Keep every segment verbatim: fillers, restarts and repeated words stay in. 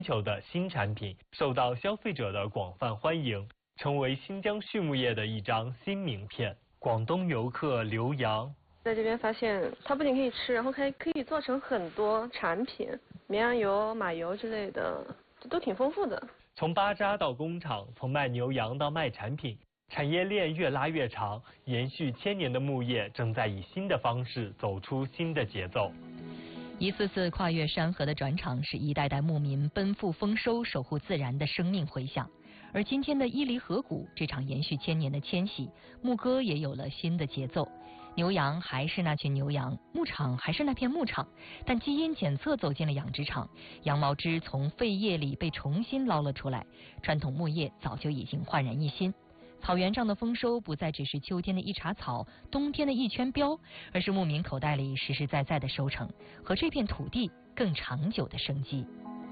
求的新产品，受到消费者的广泛欢迎，成为新疆畜牧业的一张新名片。广东游客刘洋在这边发现，它不仅可以吃，然后还可以做成很多产品，绵羊油、马油之类的，都挺丰富的。 从巴扎到工厂，从卖牛羊到卖产品，产业链越拉越长，延续千年的牧业正在以新的方式走出新的节奏。 一次次跨越山河的转场，是一代代牧民奔赴丰收、守护自然的生命回响。而今天的伊犁河谷，这场延续千年的迁徙，牧歌也有了新的节奏。牛羊还是那群牛羊，牧场还是那片牧场，但基因检测走进了养殖场，羊毛汁从废液里被重新捞了出来，传统牧业早就已经焕然一新。草原上的丰收不再只是秋天的一茬草，冬天的一圈膘，而是牧民口袋里实实在在的收成和这片土地更长久的生机。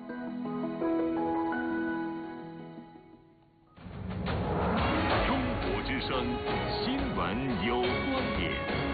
中国之声新闻有观点。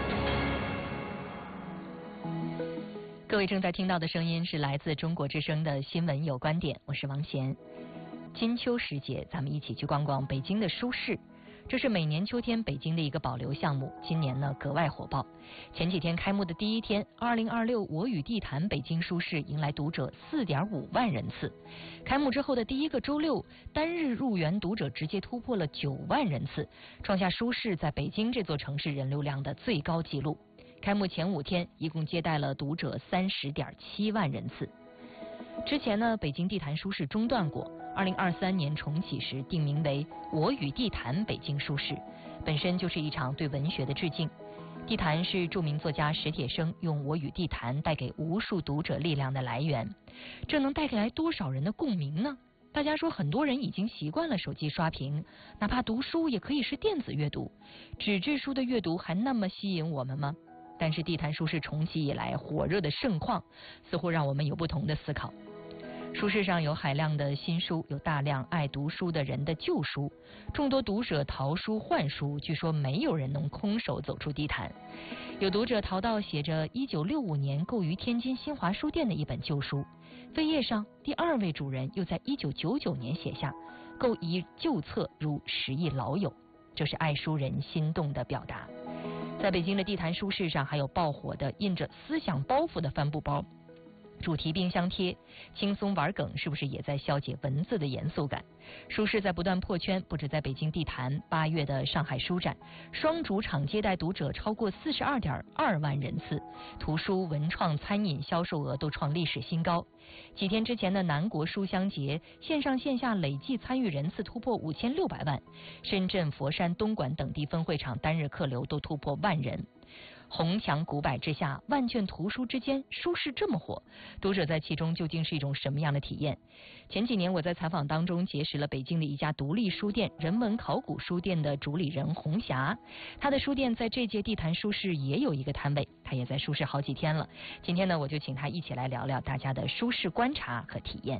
各位正在听到的声音是来自中国之声的新闻有观点，我是王贤。金秋时节，咱们一起去逛逛北京的书市。这是每年秋天北京的一个保留项目，今年呢格外火爆。前几天开幕的第一天，二零二六我与地坛北京书市迎来读者四点五万人次。开幕之后的第一个周六，单日入园读者直接突破了九万人次，创下书市在北京这座城市人流量的最高纪录。开幕前五天，一共接待了读者三十点七万人次。之前呢，北京地坛书市中断过，二零二三年重启时定名为我与地坛北京书市，本身就是一场对文学的致敬。地坛是著名作家史铁生用我与地坛带给无数读者力量的来源，这能带来多少人的共鸣呢？大家说很多人已经习惯了手机刷屏，哪怕读书也可以是电子阅读，纸质书的阅读还那么吸引我们吗？但是地坛书市重启以来火热的盛况，似乎让我们有不同的思考。书市上有海量的新书，有大量爱读书的人的旧书，众多读者淘书换书，据说没有人能空手走出地坛。有读者淘到写着一九六五年购于天津新华书店的一本旧书，扉页上第二位主人又在一九九九年写下购一旧册如十亿老友，这是爱书人心动的表达。在北京的地坛书市上，还有爆火的印着思想包袱的帆布包，主题冰箱贴，轻松玩梗，是不是也在消解文字的严肃感？书市在不断破圈，不止在北京地坛，八月的上海书展，双主场接待读者超过四十二点二万人次，图书、文创、餐饮销售额都创历史新高。几天之前的南国书香节，线上线下累计参与人次突破五千六百万，深圳、佛山、东莞等地分会场单日客流都突破万人。红墙古柏之下，万卷图书之间，书市这么火，读者在其中究竟是一种什么样的体验？前几年我在采访当中结识了北京的一家独立书店人文考古书店的主理人红霞，他的书店在这届地坛书市也有一个摊位，他也在书市好几天了。今天呢，我就请他一起来聊聊大家的书市观察和体验。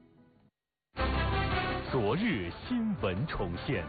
昨日新闻重现。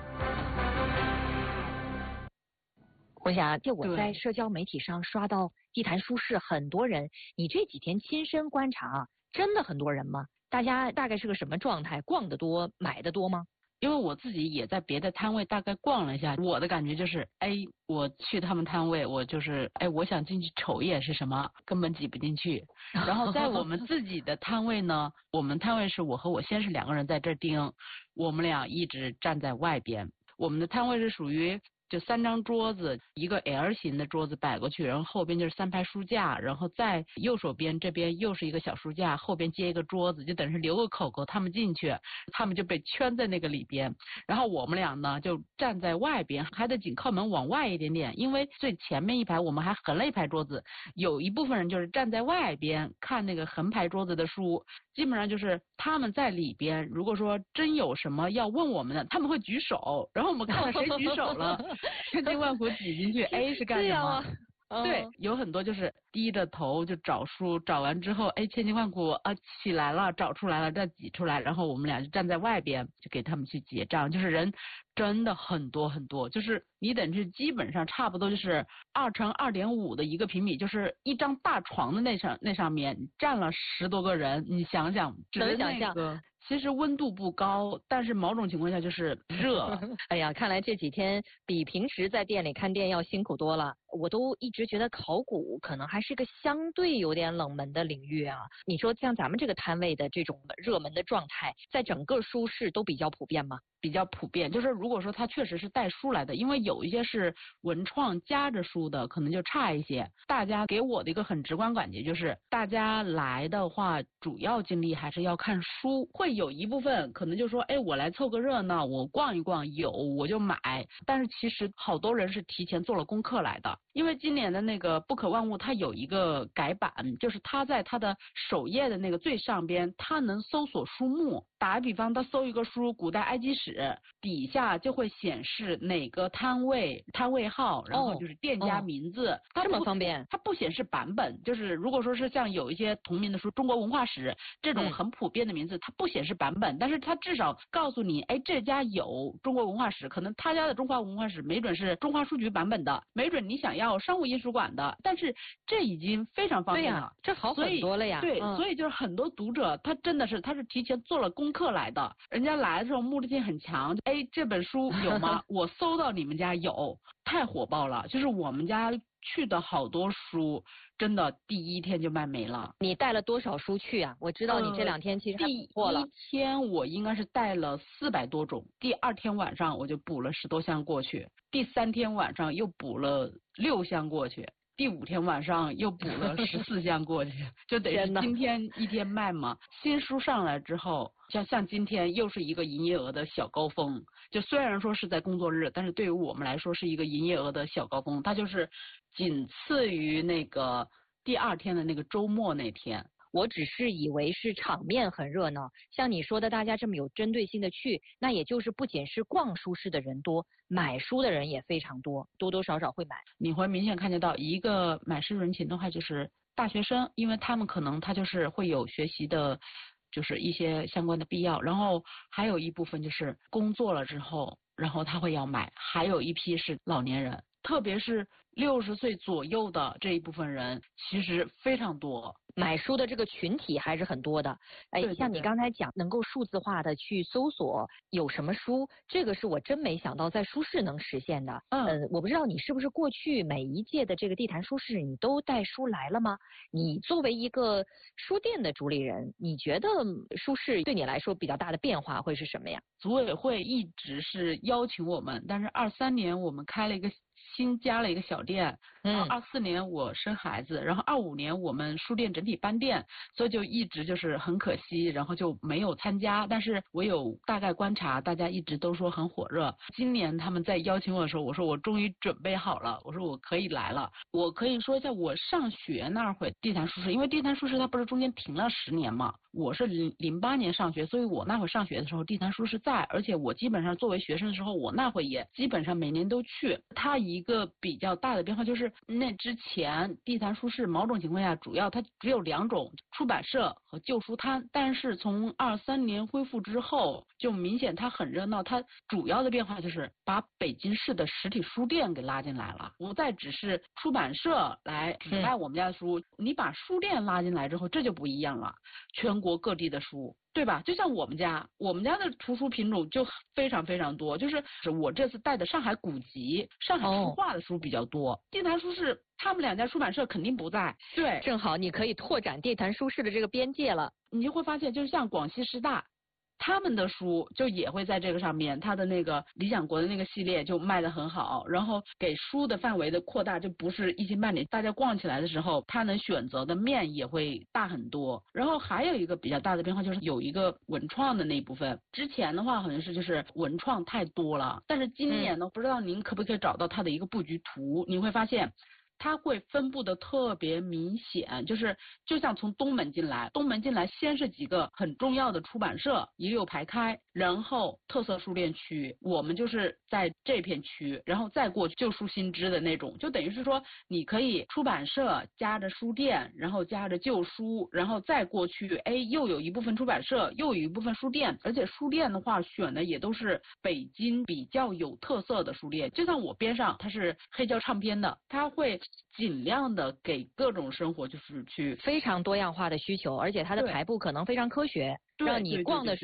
红霞，就我在社交媒体上刷到地坛书市很多人，你这几天亲身观察，真的很多人吗？大家大概是个什么状态？逛得多，买得多吗？ 因为我自己也在别的摊位大概逛了一下，我的感觉就是，哎，我去他们摊位，我就是，哎，我想进去瞅一眼是什么，根本挤不进去。然后在我们自己的摊位呢，我们摊位是我和我先生两个人在这盯，我们俩一直站在外边。我们的摊位是属于就三张桌子，一个 L 型的桌子摆过去，然后后边就是三排书架，然后在右手边这边又是一个小书架，后边接一个桌子，就等于是留个口口他们进去，他们就被圈在那个里边。然后我们俩呢就站在外边，还得紧靠门往外一点点，因为最前面一排我们还横了一排桌子，有一部分人就是站在外边看那个横排桌子的书，基本上就是他们在里边，如果说真有什么要问我们的，他们会举手，然后我们看到谁举手了，千辛万苦挤进去，A 是干什么？ 对，有很多就是低着头就找书，找完之后，哎，千辛万苦啊起来了，找出来了，再挤出来，然后我们俩就站在外边，就给他们去结账。就是人真的很多很多，就是你等于基本上差不多就是二乘二点五的一个平米，就是一张大床的那上那上面站了十多个人，你想想， 能想象。 其实温度不高，但是某种情况下就是热。 哎呀，看来这几天比平时在店里看店要辛苦多了。我都一直觉得考古可能还是个相对有点冷门的领域啊。你说像咱们这个摊位的这种热门的状态，在整个书市都比较普遍吗？ 比较普遍，就是如果说它确实是带书来的，因为有一些是文创夹着书的，可能就差一些。大家给我的一个很直观感觉就是，大家来的话，主要精力还是要看书，会有一部分可能就说，哎，我来凑个热闹，我逛一逛，有我就买。但是其实好多人是提前做了功课来的，因为今年的那个不可万物它有一个改版，就是它在它的首页的那个最上边，它能搜索书目。打个比方，他搜一个书古代埃及史，底下就会显示哪个摊位摊位号，然后就是店家名字， 哦哦、这么方便。 它不显示版本，就是如果说是像有一些同名的书，中国文化史这种很普遍的名字，嗯、它不显示版本，但是它至少告诉你，哎，这家有中国文化史，可能他家的中华文化史没准是中华书局版本的，没准你想要商务印书馆的，但是这已经非常方便了， 对呀，这好很多了呀。 对， 嗯、 所以就是很多读者他真的是他是提前做了功课来的，人家来的时候目的性很强，哎，这本书有吗？我搜到你们家有，太火爆了。就是我们家去的好多书，真的第一天就卖没了。 你带了多少书去啊？我知道你这两天其实还不错了。 第一天我应该是带了四百多种，第二天晚上我就补了十多箱过去，第三天晚上又补了六箱过去。第五天晚上又补了十四箱过去，就得是今天一天卖嘛。新书上来之后，像像今天又是一个营业额的小高峰。就虽然说是在工作日，但是对于我们来说是一个营业额的小高峰，它就是仅次于那个第二天的那个周末那天。 我只是以为是场面很热闹，像你说的，大家这么有针对性的去，那也就是不仅是逛书市的人多，买书的人也非常多，多多少少会买。 你会明显看见到一个买书人群的话，就是大学生，因为他们可能他就是会有学习的，就是一些相关的必要，然后还有一部分就是工作了之后，然后他会要买，还有一批是老年人，特别是六十岁左右的这一部分人，其实非常多。 买书的这个群体还是很多的，哎， 对对对， 像你刚才讲，能够数字化的去搜索有什么书，这个是我真没想到在书市能实现的。 嗯， 呃，我不知道你是不是过去每一届的这个地坛书市，你都带书来了吗？你作为一个书店的主理人，你觉得书市对你来说比较大的变化会是什么呀？ 组委会一直是邀请我们，但是二三年我们开了一个新加了一个小店，然后二四年我生孩子，然后二五年我们书店整体搬店，所以就一直就是很可惜，然后就没有参加。但是我有大概观察，大家一直都说很火热。今年他们在邀请我的时候，我说我终于准备好了，我说我可以来了。我可以说一下我上学那会地坛书市，因为地坛书市它不是中间停了十年嘛，我是零零八年上学，所以我那会上学的时候地坛书市在，而且我基本上作为学生的时候，我那会也基本上每年都去。它一个比较大的变化就是那之前地坛书市某种情况下主要它只有两种，出版社和旧书摊，但是从二三年恢复之后，就明显它很热闹。它主要的变化就是把北京市的实体书店给拉进来了，不再只是出版社来只卖我们家的书，你把书店拉进来之后，这就不一样了，全国各地的书，对吧？就像我们家，我们家的图书品种就非常非常多，就是我这次带的上海古籍、上海书画的书比较多。哦、地坛书市他们两家出版社肯定不在，对， 正好你可以拓展地坛书市的这个边界了。 你就会发现，就是像广西师大。他们的书就也会在这个上面，他的那个理想国的那个系列就卖得很好，然后给书的范围的扩大，就不是一星半点，大家逛起来的时候，他能选择的面也会大很多。然后还有一个比较大的变化就是有一个文创的那一部分，之前的话好像是就是文创太多了，但是今年呢，嗯、不知道您可不可以找到它的一个布局图，你会发现。 它会分布的特别明显，就是就像从东门进来，东门进来先是几个很重要的出版社一溜排开，然后特色书店区，我们就是在这片区，然后再过去旧书新知的那种，就等于是说你可以出版社夹着书店，然后夹着旧书，然后再过去，哎，又有一部分出版社，又有一部分书店，而且书店的话选的也都是北京比较有特色的书店，就像我边上它是黑胶唱片的，它会尽量的给各种生活就是去非常多样化的需求，而且它的排布可能非常科学，让你逛的时候。